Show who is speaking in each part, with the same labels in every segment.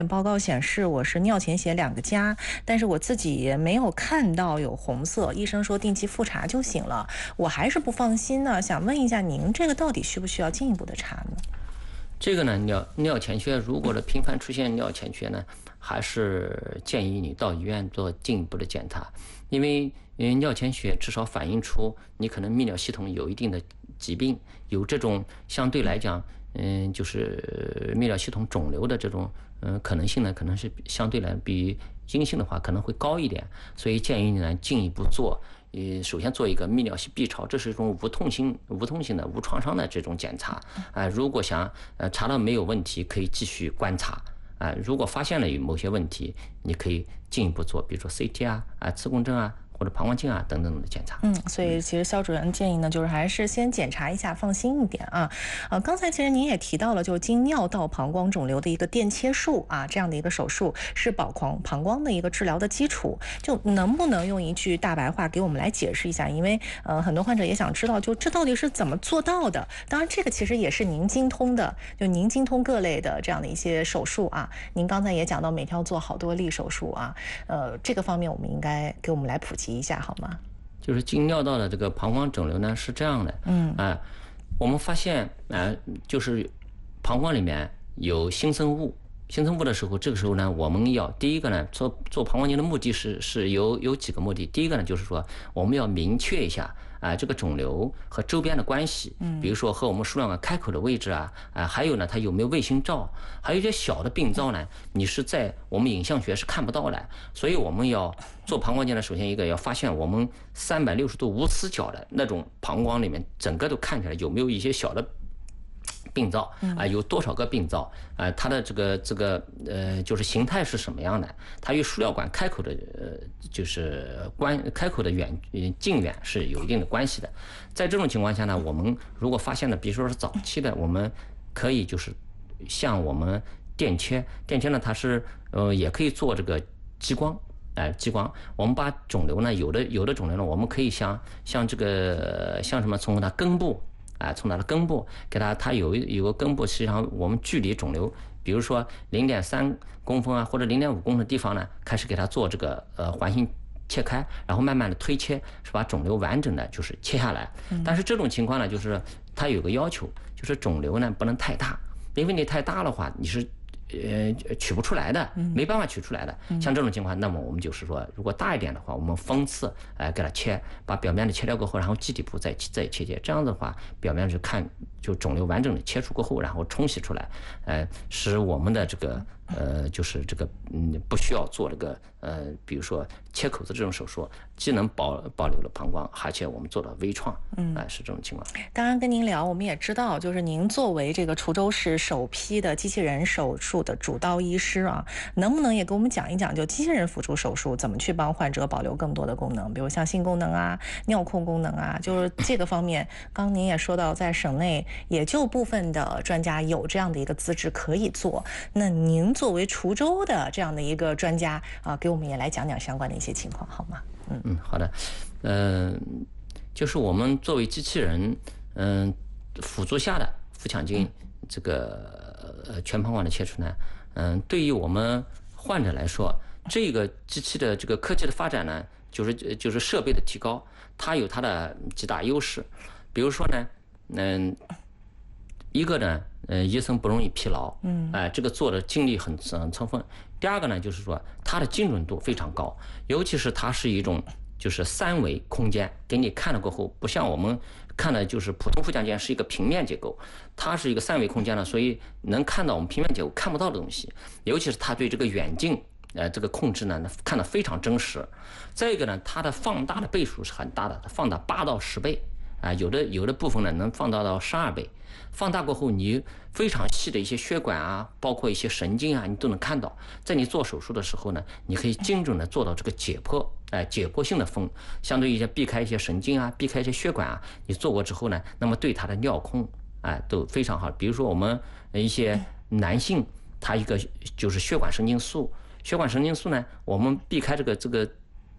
Speaker 1: 报告显示我是尿潜血2个加，但是我自己没有看到有红色，医生说定期复查就行了，我还是不放心呢。想问一下您，这个到底需不需要进一步的查呢？
Speaker 2: 这个呢，尿潜血如果是频繁出现尿潜血呢，还是建议你到医院做进一步的检查，因为尿潜血至少反映出你可能泌尿系统有一定的疾病，有这种相对来讲，就是泌尿系统肿瘤的这种可能性呢，可能是相对来比阴性的话可能会高一点，所以建议你呢进一步做。首先做一个泌尿系 B 超，这是一种无痛性的无创伤的这种检查如果想查到没有问题，可以继续观察如果发现了有某些问题，你可以进一步做，比如说 CT 磁共振或者膀胱镜等等的检查。
Speaker 1: 所以其实肖主任建议呢，就是还是先检查一下，放心一点刚才其实您也提到了，就是经尿道膀胱肿瘤的一个电切术这样的一个手术是保膀胱的一个治疗的基础，就能不能用一句大白话给我们来解释一下？因为很多患者也想知道，就这到底是怎么做到的？当然，这个其实也是您精通的，就您精通各类的这样的一些手术您刚才也讲到每天要做好多例手术这个方面我们应该给我们来普及一下好吗？
Speaker 2: 就是经尿道的这个膀胱肿瘤呢是这样的，我们发现就是膀胱里面有新生物的时候，这个时候呢，我们要第一个呢做膀胱镜的目的是有几个目的。第一个呢，就是说我们要明确一下这个肿瘤和周边的关系，比如说和我们输卵管开口的位置还有呢它有没有卫星照，还有一些小的病灶呢，你是在我们影像学是看不到的，所以我们要做膀胱镜呢，首先一个要发现我们360度无死角的那种膀胱里面整个都看起来有没有一些小的病灶有多少个病灶它的这个就是形态是什么样的，它与输尿管开口的就是开口的近远是有一定的关系的。在这种情况下呢，我们如果发现了比如说是早期的，我们可以就是像我们电切呢，它是也可以做这个激光，我们把肿瘤呢，有的肿瘤呢，我们可以像这个像什么从它根部从它的根部给它有个根部，实际上我们距离肿瘤，比如说0.3公分或者0.5公分的地方呢，开始给它做这个环形切开，然后慢慢的推切，是把肿瘤完整的就是切下来。但是这种情况呢，就是它有个要求，就是肿瘤呢不能太大，因为你太大的话，你是取不出来的，没办法取出来的。像这种情况，那么我们就是说，如果大一点的话，我们分次给它切，把表面的切掉过后，然后基底部再切，这样的话，表面就肿瘤完整的切除过后，然后冲洗出来，使我们的这个就是这个不需要做这个比如说切口子这种手术，既能保留了膀胱，而且我们做到微创，是这种情况。
Speaker 1: 当然跟您聊，我们也知道，就是您作为这个滁州市首批的机器人手术的主刀医师能不能也给我们讲一讲，就机器人辅助手术怎么去帮患者保留更多的功能，比如像性功能尿控功能就是这个方面，刚您也说到，在省内也就部分的专家有这样的一个资质可以做，那您作为滁州的这样的一个专家给我们也来讲讲相关的一些情况好吗？
Speaker 2: 好的，就是我们作为机器人辅助下的腹腔镜这个全膀胱的切除呢，对于我们患者来说，这个机器的这个科技的发展呢，就是设备的提高，它有它的几大优势。比如说呢，一个呢，医生不容易疲劳，这个做的精力很充分。第二个呢，就是说它的精准度非常高，尤其是它是一种就是3维空间，给你看了过后，不像我们看的就是普通腹腔镜是一个平面结构，它是一个3维空间呢，所以能看到我们平面结构看不到的东西，尤其是它对这个远近这个控制呢，看得非常真实。再一个呢，它的放大的倍数是很大的，它放大8到10倍。有的部分呢能放大到12倍，放大过后，你非常细的一些血管包括一些神经你都能看到。在你做手术的时候呢，你可以精准的做到这个解剖性的分，相对一些避开一些神经避开一些血管你做过之后呢，那么对它的尿控都非常好。比如说我们一些男性，他一个就是血管神经素呢，我们避开这个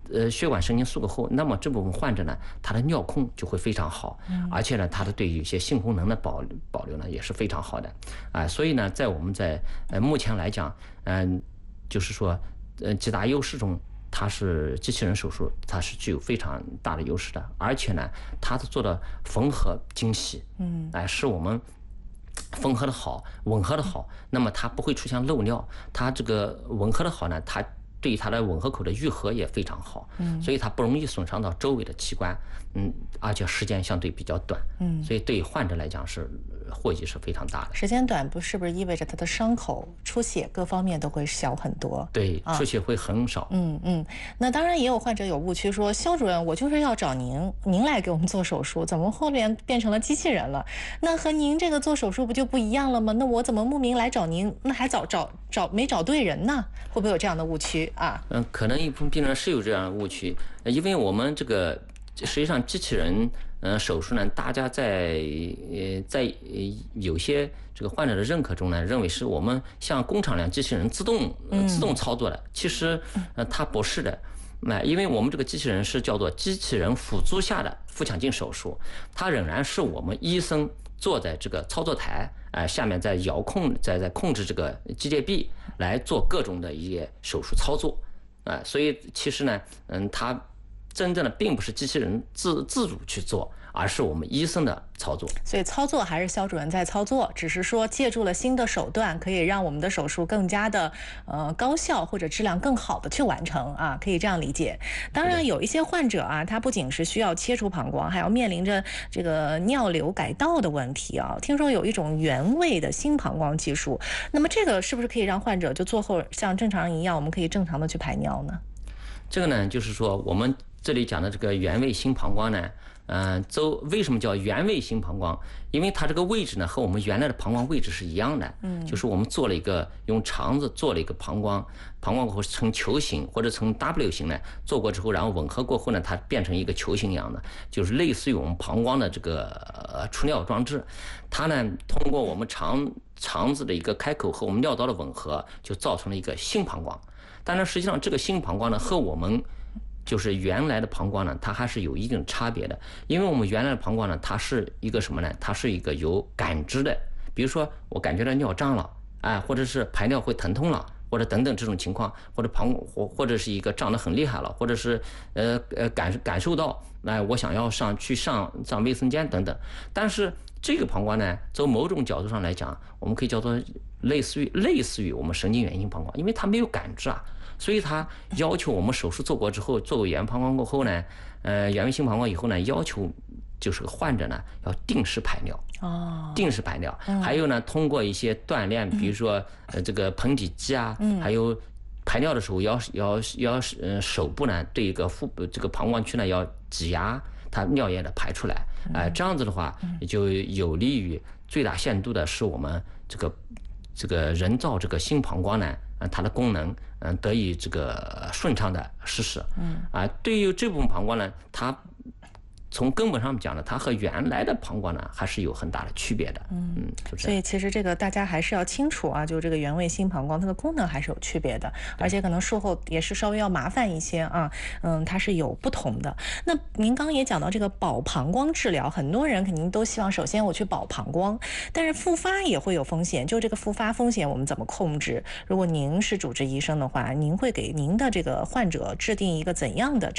Speaker 2: 血管神经束后，那么这部分患者呢，他的尿控就会非常好，而且呢，他的对于一些性功能的保留呢也是非常好的，所以呢，在我们目前来讲，就是说几大优势中，它是机器人手术，它是具有非常大的优势的，而且呢，它做的缝合精细，是我们缝合的好，吻合的好，那么它不会出现漏尿，它这个吻合的好呢，它对它的吻合口的愈合也非常好，所以它不容易损伤到周围的器官，而且时间相对比较短，所以对于患者来讲是获益是非常大的。
Speaker 1: 时间短是不是意味着它的伤口出血各方面都会小很多？
Speaker 2: 对，出血会很少。
Speaker 1: 那当然也有患者有误区，说肖主任，我就是要找您来给我们做手术，怎么后面变成了机器人了？那和您这个做手术不就不一样了吗？那我怎么慕名来找您？那还没找对人呢？会不会有这样的误区啊？
Speaker 2: 可能一部分病人是有这样的误区，因为我们这个实际上机器人手术呢，大家在有些这个患者的认可中呢，认为是我们像工厂一样机器人自动操作的，其实它不是的。因为我们这个机器人是叫做机器人辅助下的腹腔镜手术，它仍然是我们医生坐在这个操作台，下面在遥控在控制这个机械臂来做各种的一些手术操作，所以其实呢，它真正的并不是机器人自主去做，而是我们医生的操作。
Speaker 1: 所以操作还是肖主任在操作，只是说借助了新的手段，可以让我们的手术更加的高效或者质量更好的去完成啊，可以这样理解。当然有一些患者啊，他不仅是需要切除膀胱，还要面临着这个尿流改道的问题啊。听说有一种原位的新膀胱技术，那么这个是不是可以让患者就做后像正常人一样，我们可以正常的去排尿呢？
Speaker 2: 这个呢，就是说我们这里讲的这个原位新膀胱呢，为什么叫原位新膀胱？因为它这个位置呢和我们原来的膀胱位置是一样的，就是我们做了一个用肠子做了一个膀胱过后呈球形或者呈 W 型呢，做过之后，然后吻合过后呢，它变成一个球形一样的，就是类似于我们膀胱的这个出尿装置。它呢通过我们肠子的一个开口和我们尿道的吻合，就造成了一个新膀胱。但是实际上这个新膀胱呢和我们就是原来的膀胱呢，它还是有一定差别的。因为我们原来的膀胱呢，它是一个什么呢？它是一个有感知的，比如说我感觉到尿胀了，或者是排尿会疼痛了，或者等等这种情况，或者或者是一个胀得很厉害了，或者是感受到我想要上卫生间等等。但是这个膀胱呢，从某种角度上来讲，我们可以叫做类似于我们神经元性膀胱，因为它没有感知啊。所以他要求我们手术做过之后，做过原膀胱过后呢，原位性膀胱以后呢，要求就是患者呢要定时排尿，定时排尿，还有呢通过一些锻炼，比如说这个盆底肌啊，还有排尿的时候要手部呢对一个这个膀胱区呢要挤压它尿液的排出来，这样子的话就有利于最大限度的使我们这个人造这个新膀胱呢，它的功能得以这个顺畅的实施。对于这部分膀胱呢，它从根本上讲呢，它和原来的膀胱呢还是有很大的区别的。
Speaker 1: 所以其实这个大家还是要清楚啊，就这个原位新膀胱它的功能还是有区别的，而且可能术后也是稍微要麻烦一些啊。它是有不同的。那您刚也讲到这个保膀胱治疗，很多人肯定都希望首先我去保膀胱，但是复发也会有风险，就这个复发风险我们怎么控制？如果您是主治医生的话，您会给您的这个患者制定一个怎样的